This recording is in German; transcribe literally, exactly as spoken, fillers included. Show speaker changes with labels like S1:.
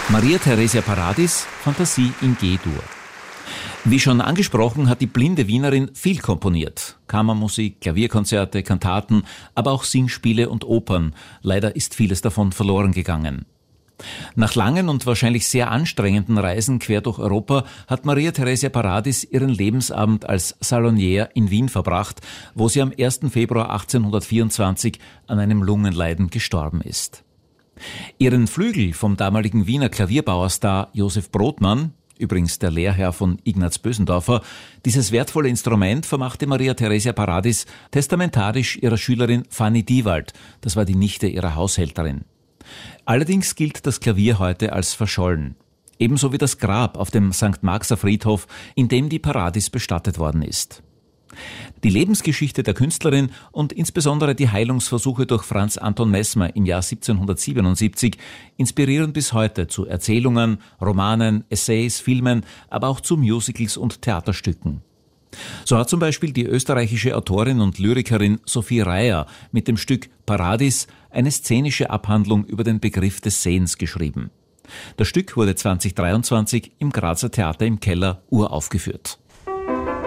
S1: Maria Theresia Paradis, Fantasie in G-Dur. Wie schon angesprochen, hat die blinde Wienerin viel komponiert. Kammermusik, Klavierkonzerte, Kantaten, aber auch Singspiele und Opern. Leider ist vieles davon verloren gegangen. Nach langen und wahrscheinlich sehr anstrengenden Reisen quer durch Europa hat Maria Theresia Paradis ihren Lebensabend als Salonière in Wien verbracht, wo sie am ersten Februar achtzehnhundertvierundzwanzig an einem Lungenleiden gestorben ist. Ihren Flügel vom damaligen Wiener Klavierbauerstar Josef Brodmann, übrigens der Lehrherr von Ignaz Bösendorfer, dieses wertvolle Instrument vermachte Maria Theresia Paradis testamentarisch ihrer Schülerin Fanny Diewald, das war die Nichte ihrer Haushälterin. Allerdings gilt das Klavier heute als verschollen. Ebenso wie das Grab auf dem Sankt Marxer Friedhof, in dem die Paradis bestattet worden ist. Die Lebensgeschichte der Künstlerin und insbesondere die Heilungsversuche durch Franz Anton Messmer im Jahr siebzehnhundertsiebenundsiebzig inspirieren bis heute zu Erzählungen, Romanen, Essays, Filmen, aber auch zu Musicals und Theaterstücken. So hat zum Beispiel die österreichische Autorin und Lyrikerin Sophie Reyer mit dem Stück Paradis eine szenische Abhandlung über den Begriff des Sehens geschrieben. Das Stück wurde zweitausenddreiundzwanzig im Grazer Theater im Keller uraufgeführt.